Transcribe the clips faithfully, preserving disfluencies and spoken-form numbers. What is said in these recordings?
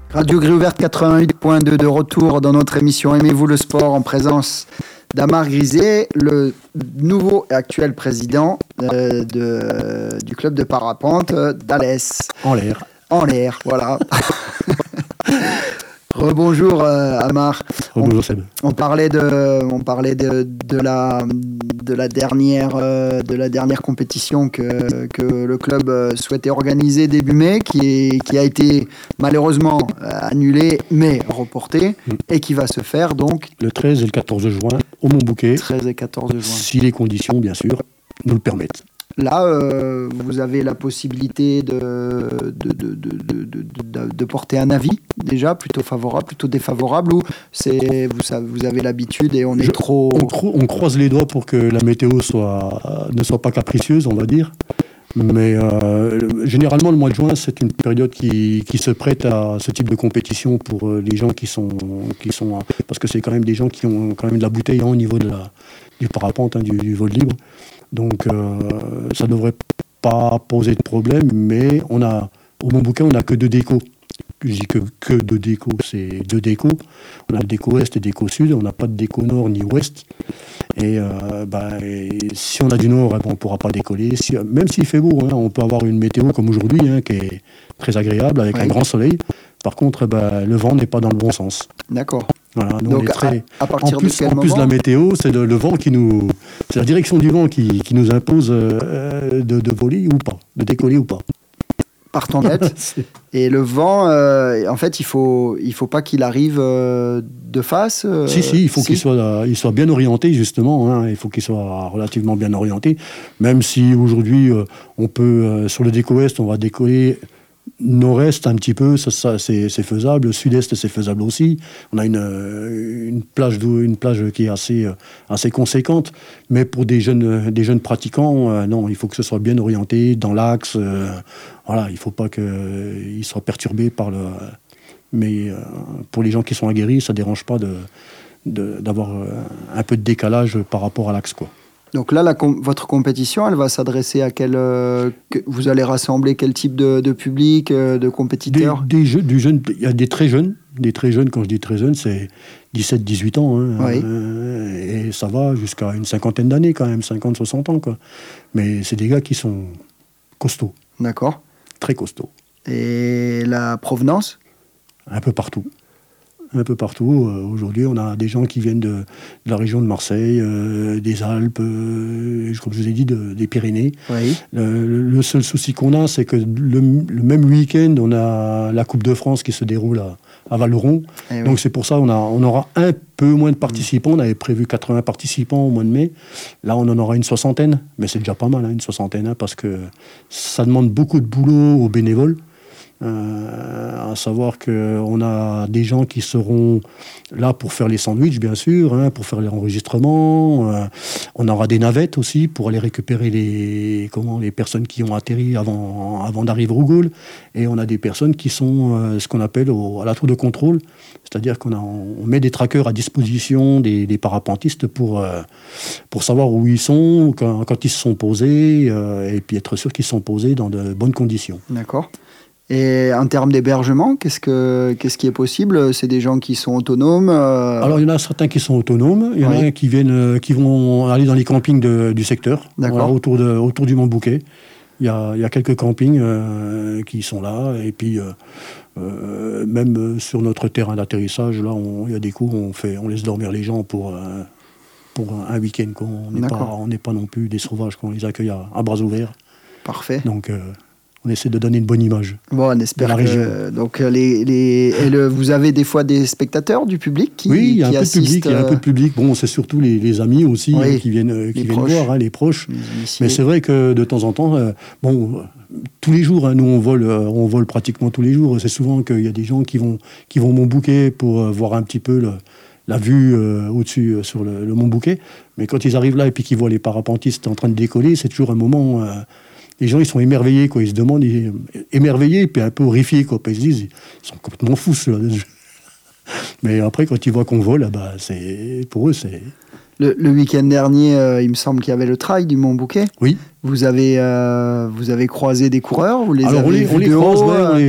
Radio Grille Ouverte quatre-vingt-huit point deux de retour dans notre émission Aimez-vous le sport en présence d'Amar Grisé, le nouveau et actuel président euh, de, du club de parapente d'Alès. En l'air. En l'air, voilà. Rebonjour euh, Amar. Rebonjour Seb. On parlait de, on parlait de, de la, de la dernière, euh, de la dernière compétition que, que le club souhaitait organiser début mai, qui, est, qui a été malheureusement annulée mais reportée mmh. et qui va se faire donc le treize et le quatorze juin au Montbouquet. treize et quatorze juin. Si les conditions, bien sûr, nous le permettent. Là, euh, vous avez la possibilité de, de, de, de, de, de, de, de porter un avis, déjà, plutôt favorable, plutôt défavorable, ou c'est, vous, savez, vous avez l'habitude et on est Je, trop... On, cro- on croise les doigts pour que la météo soit, ne soit pas capricieuse, on va dire. Mais euh, généralement, le mois de juin, c'est une période qui, qui se prête à ce type de compétition pour les gens qui sont... Qui sont parce que c'est quand même des gens qui ont quand même de la bouteille hein, au niveau de la, du parapente, hein, du, du vol libre. Donc, euh, ça ne devrait pas poser de problème, mais on a, au Montbouquet, on n'a que deux décos. Je dis que, que deux décos, c'est deux décos. On a le déco est et le déco sud, on n'a pas de déco nord ni ouest. Et, euh, bah, et si on a du nord, on ne pourra pas décoller. Si, même s'il fait beau, hein, on peut avoir une météo comme aujourd'hui, hein, qui est très agréable, avec oui. un grand soleil. Par contre, bah, le vent n'est pas dans le bon sens. D'accord. Voilà, donc, donc très... à, à partir en plus, de quel en plus moment... la météo, c'est le, le vent qui nous, c'est la direction du vent qui, qui nous impose euh, de, de voler ou pas, de décoller ou pas. Par tempête. Et le vent, euh, en fait, il faut, il faut pas qu'il arrive euh, de face. Euh, si, si, il faut si. qu'il soit, il soit bien orienté justement. Hein, il faut qu'il soit relativement bien orienté. Même si aujourd'hui, euh, on peut euh, sur le déco est, on va décoller. Nord-est un petit peu, ça, ça, c'est, c'est faisable. Sud-est, c'est faisable aussi. On a une, une, plage, une plage qui est assez, assez conséquente. Mais pour des jeunes, des jeunes pratiquants, euh, non, il faut que ce soit bien orienté dans l'axe. Euh, voilà, il ne faut pas qu'ils euh, soient perturbés par le... Mais euh, pour les gens qui sont aguerris, ça ne dérange pas de, de, d'avoir un peu de décalage par rapport à l'axe, quoi. Donc là, la com- votre compétition, elle va s'adresser à quel... Euh, que, vous allez rassembler quel type de, de public, euh, de compétiteurs ? Des, des jeux, du jeune, il y a des très jeunes. Des très jeunes, quand je dis très jeunes, c'est dix-sept dix-huit ans. Hein, oui. euh, et ça va jusqu'à une cinquantaine d'années quand même, cinquante soixante ans. Quoi. Mais c'est des gars qui sont costauds. D'accord. Très costauds. Et la provenance ? Un peu partout. Un peu partout. Euh, aujourd'hui, on a des gens qui viennent de, de la région de Marseille, euh, des Alpes, euh, comme je vous ai dit, de, des Pyrénées. Oui. Le, le seul souci qu'on a, c'est que le, le même week-end, on a la Coupe de France qui se déroule à, à Valeron. Eh Donc oui. C'est pour ça qu'on on aura un peu moins de participants. On avait prévu quatre-vingts participants au mois de mai. Là, on en aura une soixantaine. Mais c'est déjà pas mal, hein, une soixantaine, hein, parce que ça demande beaucoup de boulot aux bénévoles. Euh, à savoir qu'on a des gens qui seront là pour faire les sandwichs, bien sûr, hein, pour faire les enregistrements. Euh, on aura des navettes aussi pour aller récupérer les, comment, les personnes qui ont atterri avant, avant d'arriver au Gaulle. Et on a des personnes qui sont euh, ce qu'on appelle au, à la tour de contrôle. C'est-à-dire qu'on a, on met des trackers à disposition des, des parapentistes pour, euh, pour savoir où ils sont, quand, quand ils se sont posés, euh, et puis être sûr qu'ils sont posés dans de bonnes conditions. D'accord. Et en termes d'hébergement, qu'est-ce, que, qu'est-ce qui est possible ? C'est des gens qui sont autonomes euh... Alors, il y en a certains qui sont autonomes. Il y en oui. a qui, viennent, qui vont aller dans les campings de, du secteur, voilà, autour, de, autour du Montbouquet. Il y a, il y a quelques campings euh, qui sont là. Et puis, euh, euh, même sur notre terrain d'atterrissage, là, on, il y a des coups où on, fait, on laisse dormir les gens pour, euh, pour un week-end. Quoi. On n'est pas, on n'est pas non plus des sauvages, qu'on les accueille à, à bras ouverts. Parfait. Donc... Euh, on essaie de donner une bonne image. Bon, on espère que... Euh, donc, les, les, et le, vous avez des fois des spectateurs, du public qui Oui, il y a un qui peu de public. Il y a un peu de public. Bon, c'est surtout les, les amis aussi oui, hein, qui viennent, qui viennent voir, hein, les proches. Les Mais c'est vrai que de temps en temps, euh, bon, tous les jours, hein, nous on vole, euh, on vole pratiquement tous les jours. C'est souvent qu'il y a des gens qui vont, qui vont au Montbouquet pour euh, voir un petit peu le, la vue euh, au-dessus euh, sur le, le Montbouquet. Mais quand ils arrivent là et puis qu'ils voient les parapentistes en train de décoller, c'est toujours un moment... Euh, les gens, ils sont émerveillés, quoi. Ils se demandent, ils, émerveillés, puis un peu horrifiés, quoi. Puis ils se disent, ils sont complètement fous, ceux-là. Mais après, quand ils voient qu'on vole, bah, c'est, pour eux, c'est... Le, le week-end dernier, euh, il me semble qu'il y avait le trail du Montbouquet. Oui. Vous avez, euh, vous avez croisé des coureurs, vous les Alors avez on les, vus on les de croise, haut, ouais, euh... on, les, on,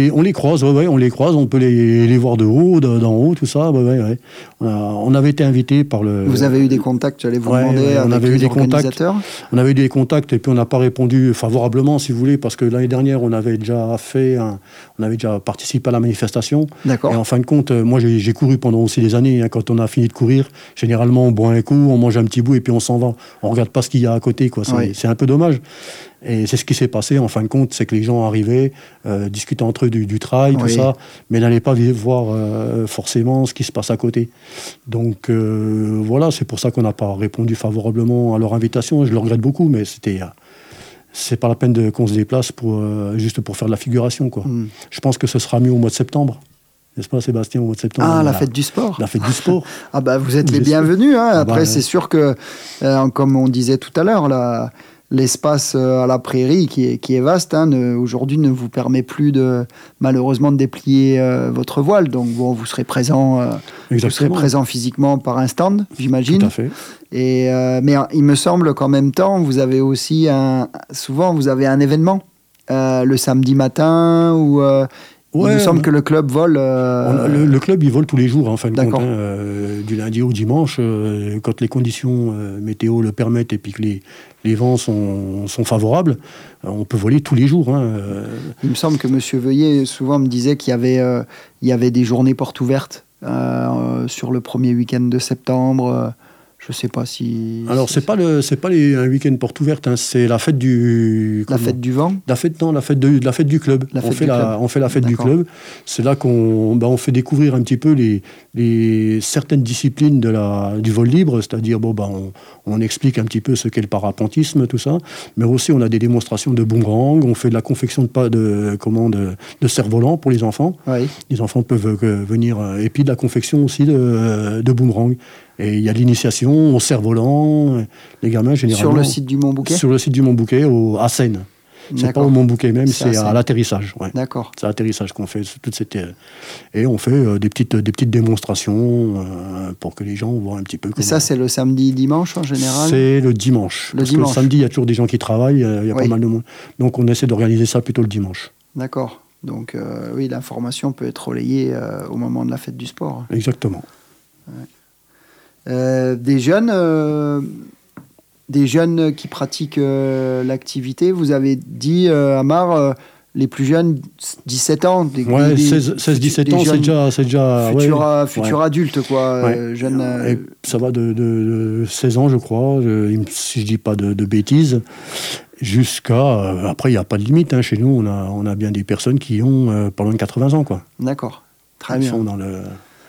les, on les croise, ouais, ouais, on les croise, on peut les, les voir de haut, de, d'en haut, tout ça. Ouais, ouais, ouais. On, a, on avait été invités par le... Vous avez eu des contacts, j'allais vous ouais, demander, ouais, on avec avait les eu des organisateurs contacts, On avait eu des contacts et puis on n'a pas répondu favorablement, si vous voulez, parce que l'année dernière, on avait déjà fait, un, on avait déjà participé à la manifestation. D'accord. Et en fin de compte, moi, j'ai, j'ai couru pendant aussi des années. Hein, quand on a fini de courir, généralement, on boit un coup, on mange un petit bout et puis on s'en va. On regarde pas ce qu'il y a à côté, quoi. C'est, oui. c'est un peu dommage. Et c'est ce qui s'est passé, en fin de compte, c'est que les gens arrivaient, euh, discutaient entre eux du, du trail, oui. tout ça, mais n'allaient pas voir euh, forcément ce qui se passe à côté. Donc euh, voilà, c'est pour ça qu'on n'a pas répondu favorablement à leur invitation. Je le regrette beaucoup, mais c'était... Euh, c'est pas la peine de, qu'on se déplace pour, euh, juste pour faire de la figuration, quoi. Mm. Je pense que ce sera mieux au mois de septembre. N'est-ce pas, Sébastien, au mois de septembre? Ah, la, la fête du sport. La fête du sport. Ah bah, vous êtes les bienvenus. Hein. Après, ah bah, c'est ouais. sûr que, euh, comme on disait tout à l'heure, là... l'espace à la prairie qui est, qui est vaste, hein, ne, aujourd'hui ne vous permet plus de, malheureusement de déplier euh, votre voile. Donc bon, vous serez présent, euh, vous serez présent physiquement par un stand, j'imagine. Tout à fait. Et, euh, mais il me semble qu'en même temps, vous avez aussi un, souvent vous avez un événement euh, le samedi matin ou euh, Ouais, il me semble que le club vole... Euh... A, le, le club, il vole tous les jours, en hein, fin de compte, hein, euh, du lundi au dimanche, euh, quand les conditions euh, météo le permettent et puis que les, les vents sont, sont favorables, euh, on peut voler tous les jours. Hein, euh... Il me semble que M. Veuillet, souvent, me disait qu'il y avait, euh, il y avait des journées portes ouvertes euh, sur le premier week-end de septembre. Euh, je ne sais pas si... Alors, si c'est, c'est pas, le, c'est pas les, un week-end porte ouverte, hein, c'est la fête du... La fête du vent la fête, Non, la fête, de, la fête du club. La on, fête fait du la, club. on fait la fête D'accord. du club. C'est là qu'on ben, on fait découvrir un petit peu les, les, certaines disciplines de la, du vol libre, c'est-à-dire bon, ben, on, on explique un petit peu ce qu'est le parapentisme, tout ça, mais aussi on a des démonstrations de boomerang, on fait de la confection de, pas, de, comment, de, de cerfs-volants pour les enfants. Oui. Les enfants peuvent euh, venir, et puis de la confection aussi de, de boomerang. Et il y a l'initiation au cerf-volant, les gamins généralement... Sur le site du Mont-Bouquet ? Sur le site du Mont-Bouquet, au, à Seine. C'est D'accord. pas au Mont-Bouquet même, c'est, c'est à, à l'atterrissage. Ouais. D'accord. C'est à l'atterrissage qu'on fait toute cette... Et on fait euh, des, petites, des petites démonstrations euh, pour que les gens voient un petit peu... Et ça, c'est le samedi, dimanche en général ? C'est le dimanche. Le parce dimanche. que le samedi, il y a toujours des gens qui travaillent, il y a oui. pas mal de monde. Donc on essaie d'organiser ça plutôt le dimanche. D'accord. Donc euh, oui, l'information peut être relayée euh, au moment de la fête du sport. Exactement. Ouais. Euh, des jeunes, euh, des jeunes qui pratiquent euh, l'activité. Vous avez dit, euh, Amar, euh, les plus jeunes, dix-sept ans. Des, ouais, des, seize dix-sept ans, c'est déjà, c'est déjà futur, ouais, futur ouais. adulte, quoi. Ouais. Euh, jeune, euh... Et ça va de, de, de seize ans, je crois, je, si je dis pas de, de bêtises, jusqu'à. Euh, après, il n'y a pas de limite. Hein, chez nous, on a, on a bien des personnes qui ont euh, pas loin de quatre-vingts ans, quoi. D'accord. Très Ils bien. Sont dans le...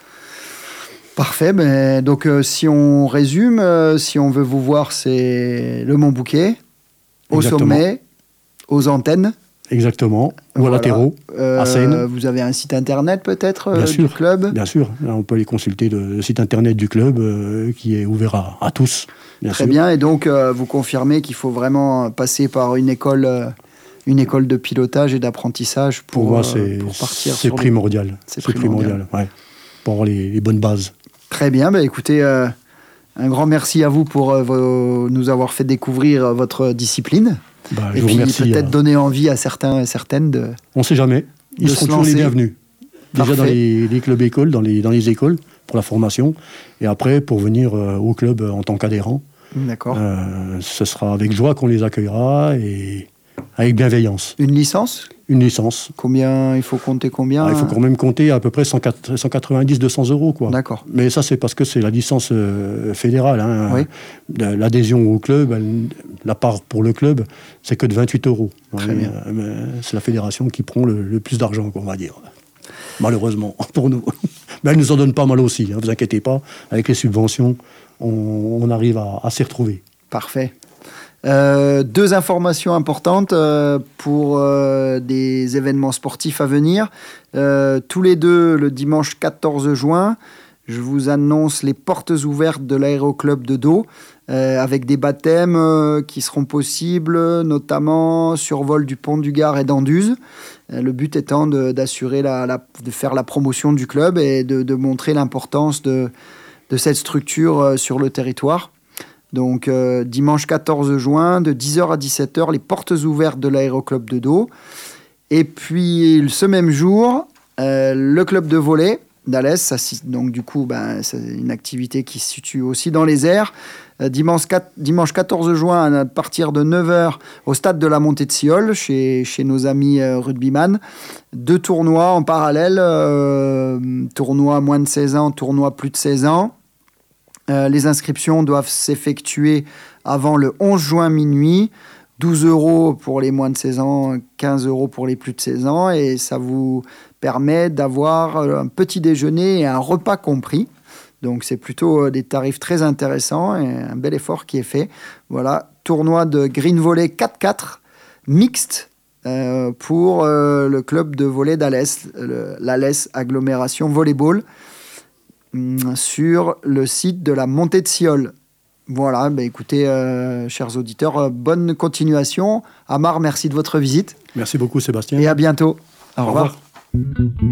Parfait, mais donc euh, si on résume, euh, si on veut vous voir, c'est le Mont-Bouquet, au Exactement. sommet, aux antennes. Exactement, ou voilà. à latéraux, euh, à Seine. Vous avez un site internet peut-être bien euh, sûr, du club ? Bien sûr, là, on peut aller consulter le, le site internet du club euh, qui est ouvert à, à tous. Bien Très sûr. bien, et donc euh, vous confirmez qu'il faut vraiment passer par une école, euh, une école de pilotage et d'apprentissage pour, pour, moi, euh, c'est, pour partir c'est sur primordial. Les... C'est, c'est primordial, primordial ouais, pour avoir les, les bonnes bases. Très bien, bah écoutez, euh, un grand merci à vous pour euh, vos, nous avoir fait découvrir euh, votre discipline. Bah, et je puis vous remercie, peut-être euh... donner envie à certains et certaines de... On ne sait jamais, ils seront toujours les bienvenus. Déjà Parfait. dans les, les clubs écoles, dans les, dans les écoles, pour la formation, et après pour venir euh, au club en tant qu'adhérent. D'accord. Euh, ce sera avec joie qu'on les accueillera et avec bienveillance. Une licence ? Une licence. Combien, il faut compter combien ? Ah, il faut quand même compter à peu près cent quatre-vingt-dix à deux cents euros. Quoi. D'accord. Mais ça, c'est parce que c'est la licence euh, fédérale. Hein. Oui. L'adhésion au club, elle, la part pour le club, c'est que de vingt-huit euros. Très ouais, bien. Euh, c'est la fédération qui prend le, le plus d'argent, on va dire. Malheureusement, pour nous. Mais elle ne nous en donne pas mal aussi, hein, vous inquiétez pas. Avec les subventions, on, on arrive à, à s'y retrouver. Parfait. Euh, deux informations importantes euh, pour euh, des événements sportifs à venir. Euh, tous les deux, le dimanche quatorze juin, je vous annonce les portes ouvertes de l'aéroclub de Do, euh, avec des baptêmes euh, qui seront possibles, notamment survol du pont du Gard et d'Anduze. Euh, le but étant de, d'assurer la, la, de faire la promotion du club et de, de montrer l'importance de, de cette structure euh, sur le territoire. Donc euh, dimanche quatorze juin, de dix heures à dix-sept heures, les portes ouvertes de l'aéroclub de Do. Et puis, ce même jour, euh, le club de volley d'Alès, donc du coup, ben, c'est une activité qui se situe aussi dans les airs. Euh, dimanche, quatre, dimanche quatorze juin, à partir de neuf heures, au stade de la Montée de Siolle, chez, chez nos amis euh, rugbyman. Deux tournois en parallèle, euh, tournoi moins de seize ans, tournoi plus de seize ans. Euh, les inscriptions doivent s'effectuer avant le onze juin minuit. douze euros pour les moins de seize ans, quinze euros pour les plus de seize ans. Et ça vous permet d'avoir un petit déjeuner et un repas compris. Donc, c'est plutôt des tarifs très intéressants et un bel effort qui est fait. Voilà, tournoi de green volley quatre quatre, mixte, euh, pour euh, le club de volley d'Alès, l'Alès Agglomération Volleyball, sur le site de la Montée de Siolle. Voilà, bah écoutez, euh, chers auditeurs, euh, bonne continuation. Amar, merci de votre visite. Merci beaucoup, Sébastien. Et à bientôt. Au, Au revoir. revoir.